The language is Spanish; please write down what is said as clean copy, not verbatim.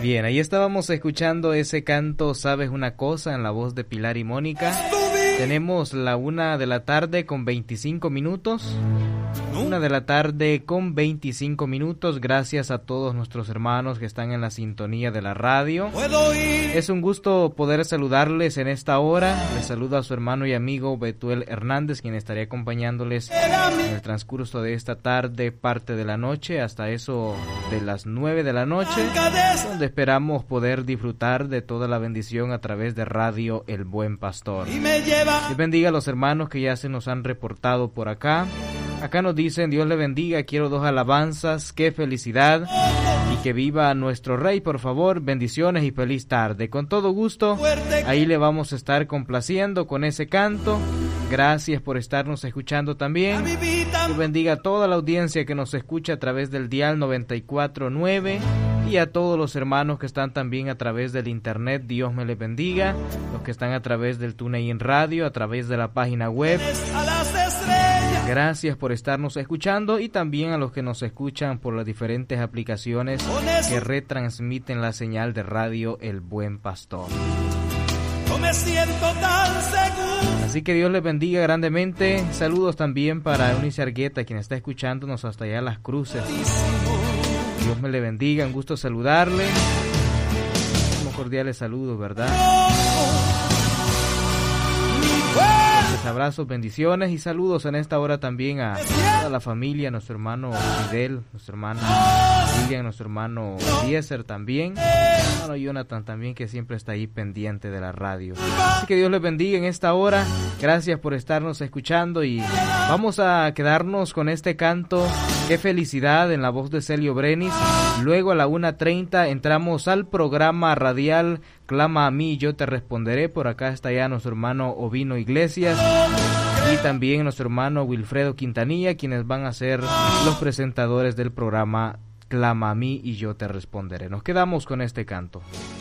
Bien, ahí estábamos escuchando ese canto Sabes una cosa en la voz de Pilar y Mónica. Tenemos la 1 de la tarde con 25 minutos. 1 de la tarde con 25 minutos. Gracias a todos nuestros hermanos que están en la sintonía de la radio. Es un gusto poder saludarles en esta hora. Les saluda a su hermano y amigo Betuel Hernández, quien estaré acompañándoles en el transcurso de esta tarde, parte de la noche, hasta eso de las 9 de la noche, donde esperamos poder disfrutar de toda la bendición a través de Radio El Buen Pastor. Dios bendiga a los hermanos que ya se nos han reportado por acá. Acá nos dicen, Dios le bendiga, quiero 2 alabanzas, qué felicidad, y que viva nuestro Rey, por favor, bendiciones y feliz tarde. Con todo gusto, ahí le vamos a estar complaciendo con ese canto. Gracias por estarnos escuchando también. Dios bendiga a toda la audiencia que nos escucha a través del dial 94.9 y a todos los hermanos que están también a través del internet. Dios me les bendiga. Los que están a través del TuneIn Radio, a través de la página web. Gracias por estarnos escuchando, y también a los que nos escuchan por las diferentes aplicaciones que retransmiten la señal de Radio El Buen Pastor. No me siento tan seguro. Así que Dios les bendiga grandemente. Saludos también para Eunice Argueta, quien está escuchándonos hasta allá en Las Cruces. Dios me le bendiga, un gusto saludarle. Unos cordiales saludos, ¿verdad? Abrazos, bendiciones y saludos en esta hora también a toda la familia, a nuestro hermano Fidel, nuestra hermana Lilian, nuestro hermano Eliezer también, hermano Jonathan también, que siempre está ahí pendiente de la radio. Así que Dios les bendiga en esta hora. Gracias por estarnos escuchando, y vamos a quedarnos con este canto, qué felicidad, en la voz de Celio Brenis. Luego a la 1:30 entramos al programa radial Clama a mí y yo te responderé. Por acá está ya nuestro hermano Ovino Iglesias y también nuestro hermano Wilfredo Quintanilla, quienes van a ser los presentadores del programa Clama a mí y yo te responderé. Nos quedamos con este canto.